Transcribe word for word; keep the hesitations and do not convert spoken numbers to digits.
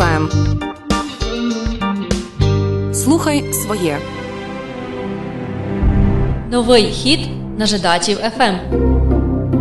еф ем. Слухай своє. Новий хіт на Жидачів еф ем.